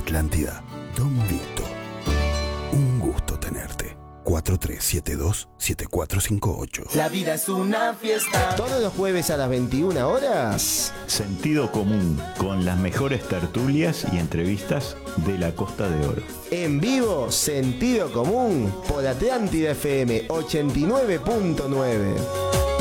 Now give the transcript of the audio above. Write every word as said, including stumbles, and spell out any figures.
Atlántida, Don Vito. Un gusto tenerte. cuatro tres siete dos siete cuatro cinco ocho. La vida es una fiesta. Todos los jueves a las veintiuna horas. Sentido Común, con las mejores tertulias y entrevistas de la Costa de Oro. En vivo, Sentido Común, por Atlántida F M ochenta y nueve punto nueve.